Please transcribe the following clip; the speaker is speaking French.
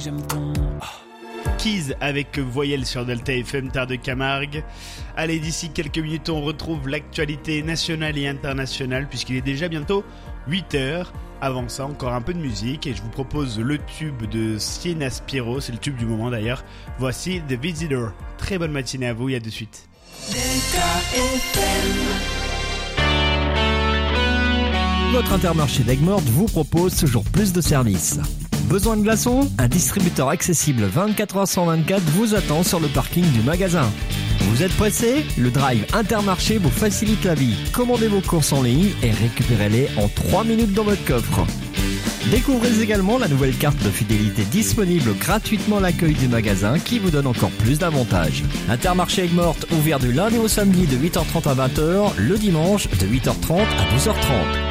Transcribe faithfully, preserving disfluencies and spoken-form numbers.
J'aime ton... Keys avec Voyelle sur Delta F M, Terre de Camargue. Allez, d'ici quelques minutes, on retrouve l'actualité nationale et internationale puisqu'il est déjà bientôt huit heures. Avant ça, encore un peu de musique et je vous propose le tube de Sienna Spiro, c'est le tube du moment d'ailleurs. Voici The Visitor. Très bonne matinée à vous et à de suite. Delta F M. Votre Intermarché d'Aigues-Mortes vous propose toujours plus de services. Besoin de glaçons ? Un distributeur accessible vingt-quatre heures sur vingt-quatre vous attend sur le parking du magasin. Vous êtes pressé ? Le drive Intermarché vous facilite la vie. Commandez vos courses en ligne et récupérez-les en trois minutes dans votre coffre. Découvrez également la nouvelle carte de fidélité disponible gratuitement à l'accueil du magasin qui vous donne encore plus d'avantages. Intermarché Aigues-Mortes ouvert du lundi au samedi de huit heures trente à vingt heures, le dimanche de huit heures trente à douze heures trente.